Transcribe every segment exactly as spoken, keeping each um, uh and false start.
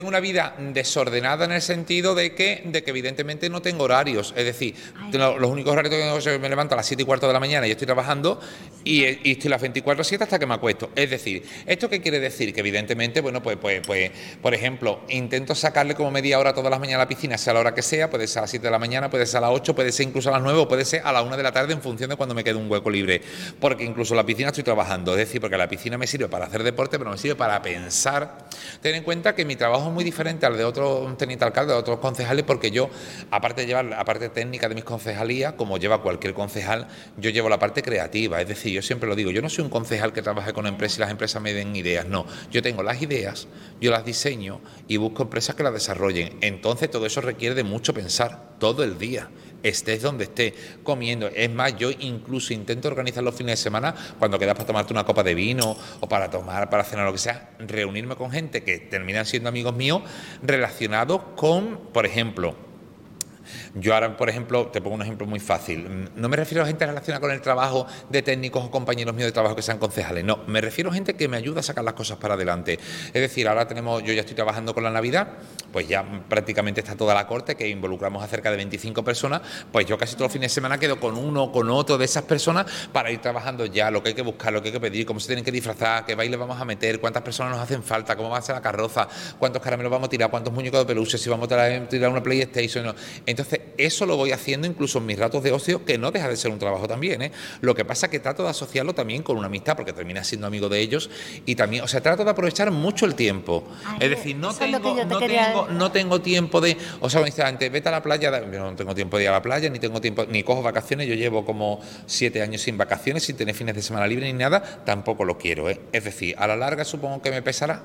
una vida desordenada en el sentido de que, de que evidentemente no tengo horarios, es decir, lo, los únicos horarios que tengo es que me levanto a las siete y cuarto de la mañana y estoy trabajando y, y estoy las veinticuatro siete hasta que me acuesto. Es decir, ¿esto qué quiere decir? Que evidentemente, bueno, pues, pues, pues, por ejemplo, intento sacarle como media hora todas las mañanas a la piscina, sea a la hora que sea, puede ser a las siete de la mañana, puede ser a las ocho, puede ser incluso a las nueve o puede ser a la una de la tarde en función de cuando me quede un hueco libre, porque incluso en la piscina estoy trabajando, es decir, porque la piscina me sirve para hacer deporte, pero me sirve para pensar. Ten en cuenta que mi trabajo es muy diferente al de otros teniente alcalde, de otros concejales, porque yo, aparte de llevar la parte técnica de mis concejalías, como lleva cualquier concejal, yo llevo la parte creativa. Es decir, yo siempre lo digo, yo no soy un concejal que trabaje con empresas y las empresas me den ideas, no. Yo tengo las ideas, yo las diseño y busco empresas que las desarrollen. Entonces todo eso requiere de mucho pensar, todo el día. Estés donde estés, comiendo. Es más, yo incluso intento organizar los fines de semana, cuando quedas para tomarte una copa de vino o para tomar, para cenar, lo que sea, reunirme con gente que terminan siendo amigos míos relacionados con, por ejemplo, yo ahora, por ejemplo, te pongo un ejemplo muy fácil. No me refiero a gente relacionada con el trabajo de técnicos o compañeros míos de trabajo que sean concejales, no, me refiero a gente que me ayuda a sacar las cosas para adelante. Es decir, ahora tenemos, yo ya estoy trabajando con la Navidad, pues ya prácticamente está toda la corte, que involucramos a cerca de veinticinco personas, pues yo casi todos los fines de semana quedo con uno o con otro de esas personas para ir trabajando ya lo que hay que buscar, lo que hay que pedir, cómo se tienen que disfrazar, qué baile vamos a meter, cuántas personas nos hacen falta, cómo va a ser la carroza, cuántos caramelos vamos a tirar, cuántos muñecos de peluche, si vamos a tirar una PlayStation. No. Entonces, eso lo voy haciendo incluso en mis ratos de ocio, que no deja de ser un trabajo también, ¿eh? Lo que pasa es que trato de asociarlo también con una amistad, porque terminas siendo amigo de ellos, y también, o sea, trato de aprovechar mucho el tiempo. Ay, es decir, no tengo, es no, quería... tengo, no tengo tiempo de, o sea, me dice antes, vete a la playa, yo no tengo tiempo de ir a la playa, ni tengo tiempo, ni cojo vacaciones, yo llevo como siete años sin vacaciones, sin tener fines de semana libre ni nada, tampoco lo quiero, ¿eh? Es decir, a la larga supongo que me pesará.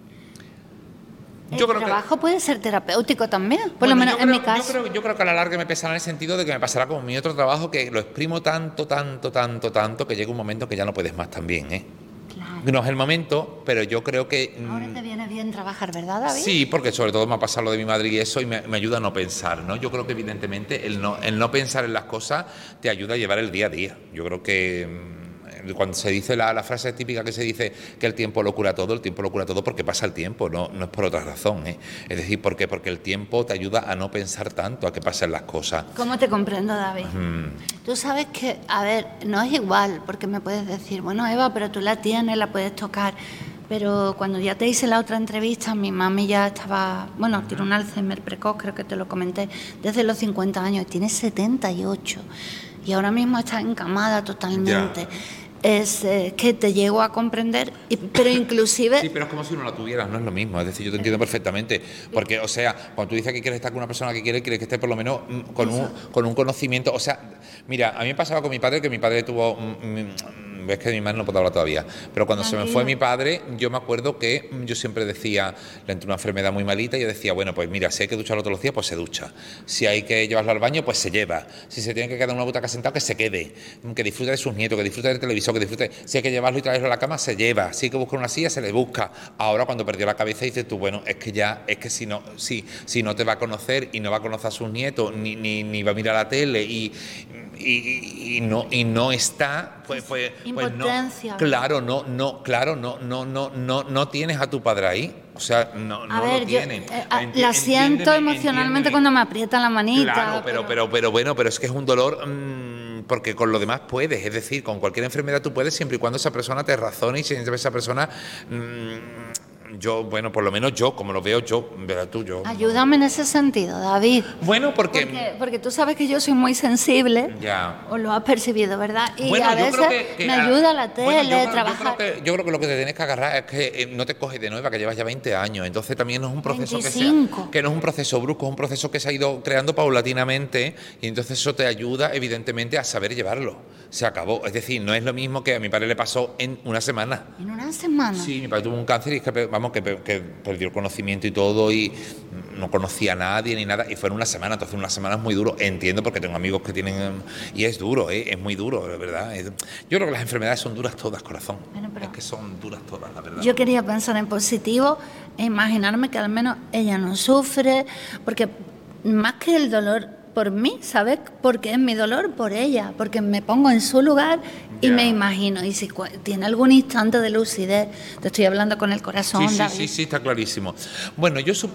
El yo creo trabajo que, puede ser terapéutico también, por bueno, lo menos creo, en mi caso. Yo creo, yo creo que a la larga me pesará en el sentido de que me pasará como mi otro trabajo, que lo exprimo tanto, tanto, tanto, tanto, que llega un momento que ya no puedes más también, ¿eh? Claro. No es el momento, pero yo creo que... Ahora te viene bien trabajar, ¿verdad, David? Sí, porque sobre todo me ha pasado lo de mi madre y eso, y me, me ayuda a no pensar, ¿no? Yo creo que evidentemente el no, el no pensar en las cosas te ayuda a llevar el día a día. Yo creo que... Cuando se dice la, la frase típica que se dice que el tiempo lo cura todo, el tiempo lo cura todo porque pasa el tiempo, no, no es por otra razón, ¿eh? Es decir, ¿por qué? Porque el tiempo te ayuda a no pensar tanto, a que pasen las cosas. ¿Cómo te comprendo, David? Hmm. Tú sabes que, a ver, no es igual, porque me puedes decir, bueno, Eva, pero tú la tienes, la puedes tocar. Pero cuando ya te hice la otra entrevista, mi mami ya estaba, bueno, tiene un Alzheimer precoz, creo que te lo comenté, desde los cincuenta años, tiene setenta y ocho. Y ahora mismo está encamada totalmente. Ya. Es eh, que te llego a comprender, y, pero inclusive... Sí, pero es como si no la tuvieras, no es lo mismo. Es decir, yo te entiendo perfectamente. Porque, o sea, cuando tú dices que quieres estar con una persona que quiere, quieres que esté por lo menos con un, con un conocimiento. O sea, mira, a mí me pasaba con mi padre, que mi padre tuvo... Ves que mi madre no puede hablar todavía, pero cuando Tranquilo. se me fue mi padre, yo me acuerdo que yo siempre decía, le entró una enfermedad muy malita, y yo decía, bueno, pues mira, si hay que ducharlo todos los días, pues se ducha. Si hay que llevarlo al baño, pues se lleva. Si se tiene que quedar en una butaca sentado, que se quede. Que disfrute de sus nietos, que disfrute del televisor, que disfrute. Si hay que llevarlo y traerlo a la cama, se lleva. Si hay que buscar una silla, se le busca. Ahora, cuando perdió la cabeza, dices tú, bueno, es que ya, es que si no, si, si no te va a conocer y no va a conocer a sus nietos, ni, ni, ni va a mirar la tele y, y, y, no, y no está, pues, pues, pues no. Claro, no, no, claro, no, no, no, no, no tienes a tu padre ahí. O sea, no, no ver, lo tienen. Yo, eh, Enti- la siento emocionalmente cuando me aprieta la manita. Claro, pero, pero, pero, pero bueno, pero es que es un dolor mmm, porque con lo demás puedes. Es decir, con cualquier enfermedad tú puedes, siempre y cuando esa persona te razone y si esa persona... Mmm, yo, bueno, por lo menos yo, como lo veo yo, verás tú, yo... Ayúdame en ese sentido, David. Bueno, porque... Porque, porque tú sabes que yo soy muy sensible. Ya. O lo has percibido, ¿verdad? Y bueno, a veces que, que, me ayuda la tele, bueno, yo creo, trabajar... Yo creo, que, yo creo que lo que te tienes que agarrar es que eh, no te coges de nueva, que llevas ya veinte años. Entonces también no es un proceso que, sea, que no es un proceso brusco, es un proceso que se ha ido creando paulatinamente, y entonces eso te ayuda, evidentemente, a saber llevarlo. Se acabó. Es decir, no es lo mismo que a mi padre le pasó en una semana. ¿En una semana? Sí, mi padre tuvo un cáncer y es que, vamos, que, que perdió el conocimiento y todo, y no conocía a nadie ni nada, y fue en una semana. Entonces una semana es muy duro, entiendo, porque tengo amigos que tienen, y es duro, ¿eh? Es muy duro, la verdad. Es, yo creo que las enfermedades son duras todas, corazón. Bueno, es que son duras todas, la verdad. Yo quería pensar en positivo e imaginarme que al menos ella no sufre, porque más que el dolor por mí, ¿sabes? Porque es mi dolor por ella, porque me pongo en su lugar y Ya. me imagino. Y si cu- tiene algún instante de lucidez, te estoy hablando con el corazón, Sí, sí, David. sí, sí, está clarísimo. Bueno, yo supongo